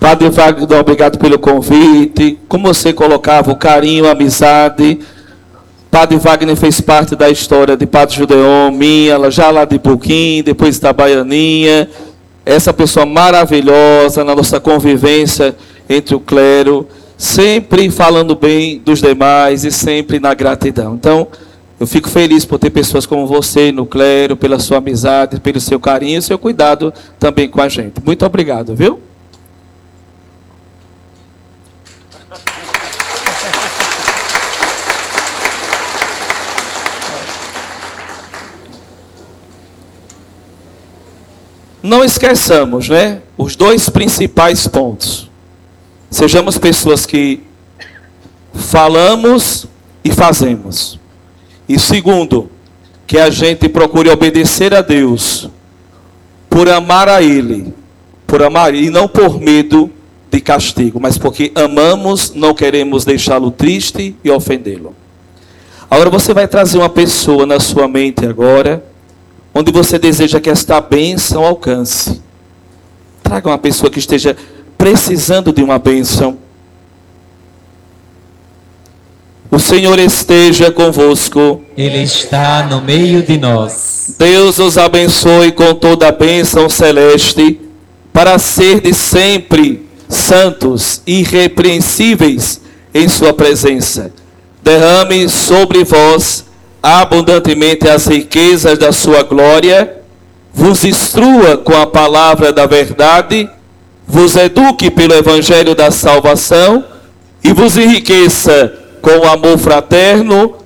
Padre Wagner, obrigado pelo convite. Como você colocava o carinho, a amizade. Padre Wagner fez parte da história de Padre Judeon, minha, já lá de Buquim, depois da Baianinha. Essa pessoa maravilhosa na nossa convivência entre o clero, sempre falando bem dos demais e sempre na gratidão. Então, eu fico feliz por ter pessoas como você no clero, pela sua amizade, pelo seu carinho e seu cuidado também com a gente. Muito obrigado, viu? Não esqueçamos, né, os dois principais pontos. Sejamos pessoas que falamos e fazemos. E segundo, que a gente procure obedecer a Deus por amar a Ele, e não por medo de castigo, mas porque amamos, não queremos deixá-lo triste e ofendê-lo. Agora você vai trazer uma pessoa na sua mente agora, onde você deseja que esta bênção alcance. Traga uma pessoa que esteja precisando de uma bênção. O Senhor esteja convosco. Ele está no meio de nós. Deus os abençoe com toda a bênção celeste, para serdes sempre santos, irrepreensíveis em sua presença. Derrame sobre vós abundantemente as riquezas da sua glória, vos instrua com a palavra da verdade, vos eduque pelo evangelho da salvação e vos enriqueça com o amor fraterno